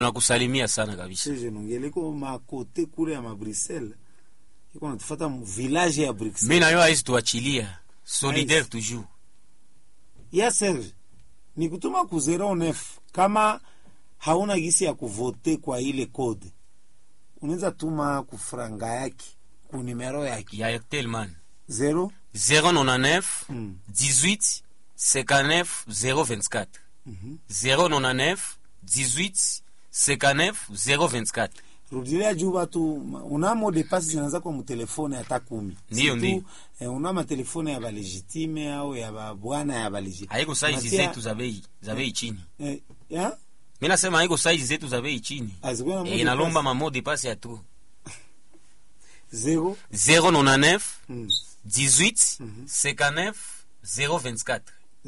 Nakusalimia sana kabisa. Sije nongeliko makote kule ya Bruxelles. Iko natufuata mu village ya Bruxelles. Mimi nayo hizi tuachilia. Solidaire toujours. Ya Serge. Nikutuma ku 09 kama hauna gisi ya kuvote kwa ile code. Unaweza tuma ku franga yake, ku numero yake. Ya Airtel man. 099 18 59 024. 099 18 59 024. Rudilia juba tu una mot de passe zinaanza kwa mtelefone hata 10. Ndio. Una matelefone ya balegitime au ya bwana ya balegitime. Haiko size zetu za bei chini. Ya? Mimi nasema haiko size zetu za bei chini. Inalomba ma mot de passe ya tu. 099 18 59 024.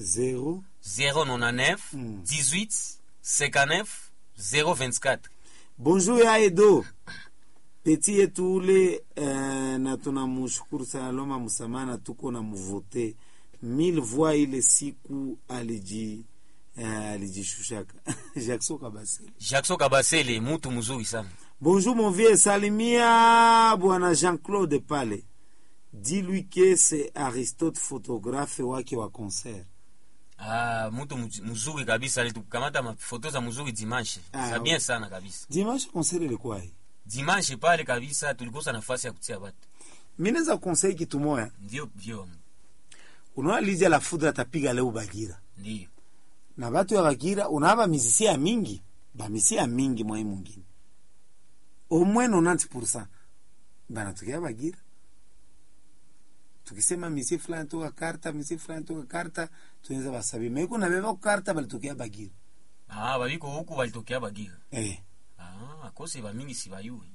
099 18 59 024. Bonjour ya Edo. Peti yetu ule na tunamshukuru sana Loma Musamana tuko na mvote 1000 voix ile siku alijishushaka. Jackson Kabasele mtu mzuri sana. Bonjour mon vieux, salimia bwana Jean-Claude pale. Dis-lui que c'est Aristote photographe wake wa concert. Mtu mzuri kabisa alitukamata mafoto za mzuri dimanche. Bien sana kabisa. Dimanche concert ilikuwa hii. Dimanche pale kabisa tulikosa nafasi ya kutia watu. Mimi naweza conseil kitu moja. Ndio. Unaona Lydia la Foudre atapiga leo Bagira. Ndio. Na watu wa Bagira unaba mizisia mingi, ba mizisia mingi mwa mwingine. Au moins 90% bana tukia Bagira. Tukisema misi fulani toka karta tunaweza basabi meko na beba karta bali tokea Bagira. Baliko huku bali tokea Bagira. Akose ba mingi si bayui.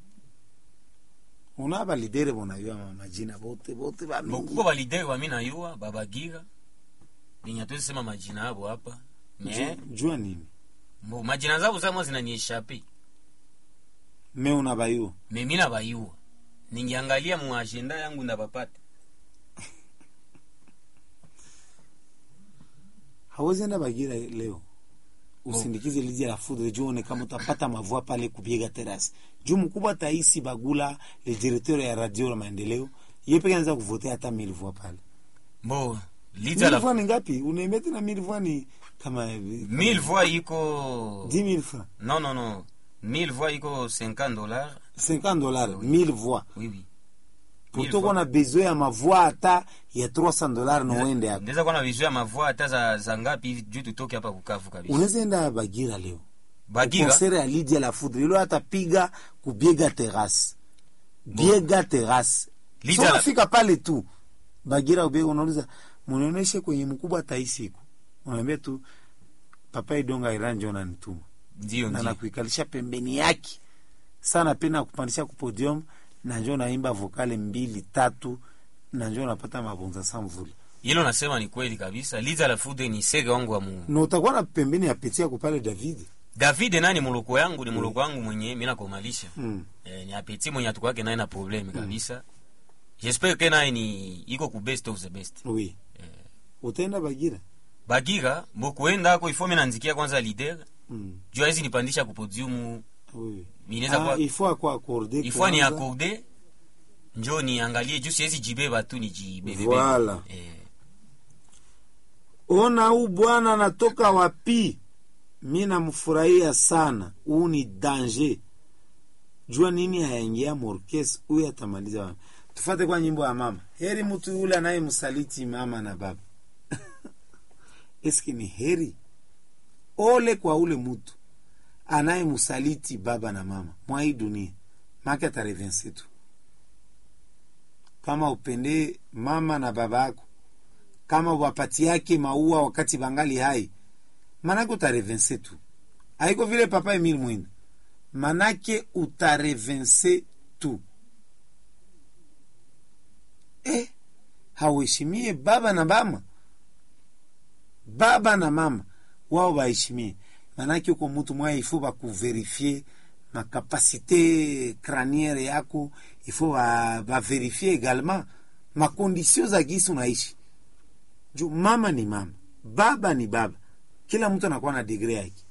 Una ba lidere bona yua majina bote ba mingi. Bokuko ba lidere wa mina yua ba Bagira. Ninya tu sema majina hapo hapa. Jua nini? Majina zao zama zinanieshape. Una bayua. Mimi na bayua. Ningiangalia mu agenda yangu ndabapata. Hawezi enda Bagira leo. Usindikize Lydia la Foudre jione kama utapata mavua pale kubiega terrasse. Juu mkubwa Taisi Bagula, le directeur ya radio la Maendeleo, yeye pekee anaweza kuvotea hata 1000 voix pale. Lydia la Foudre ngapi? Unaimeti na 1000 voix ni kama 1000 voix iko 10000 francs. Non. 1000 voix iko $50. $50, 1000 voix. Oui. Pourtant on a besoin ya mavua hata ya $300 na uende hapo. Ndeza kuna besoin ya mavua hata za ngapi juu tutoke hapa Bukavu kabisa. Unaweza enda Bagira leo. Bagira. Concert ya Lydia la Foudre ile atapiga kubiega terrasse. Biega terrasse. Lydia so fika pale tu. Bagira ube unauliza munaoneshe kwenye mkubwa Taisiku. Unaambia tu Papa Idonga Iranje unanituma. Ndio. Na nakuikalisha pembeni yake. Sana pena kupandisha ku podium na njoo naimba vokale 2-3 na njoo napata mabonza samvuli. Hilo nasema ni kweli kabisa. Lydia la Foudre ni sege wangu wa Mungu. Na utakuwa na pembeni ya Petia kupale David nani muloko yangu ni muloko wangu mwenye mimi nakomalisha. Ni apeti mwenye atukwake naye na problème kabisa. J'espère que naye ni iko ku best of the best. Oui. Utaenda Bagira? Bagira mbokuenda hako ifo mimi nanzikia kwanza leader. Jua hizi nipandisha ku podium. Oui. Mineza kwa il faut quoi accorder. Il faut ni accorder. Njoo ni angalie juu siwezi jibeba tu ni jibebe. Voilà. Ona huu bwana anatoka wapi? Mimi namfurahia sana. Huu ni danger. Jua nini hayaingia morkes huyu atamaliza. Tufate kwa nyimbo ya mama. Heri mtu yule anayemsaliti mama na baba. Eski ni heri? Ole kwa ule mtu anayemsaliti baba na mama. Mwa hii dunia. Maka tarevense tu. Kama upende mama na baba yako, kama wapati yake maua wakati bangali hai, manake utarevense tu. Haiko vile Papa Emile Mwinda. Manake utarevense tu. Haweshimie baba na mama. Baba na mama wao waheshimie. Manake uko mtu mwa ifo ba kuverifie ma capacité crânienne yako, il faut va vérifier également ma condition za gisi unaishi. Juu mama ni mama, baba ni baba. Kila mtu anakuwa na degree yake.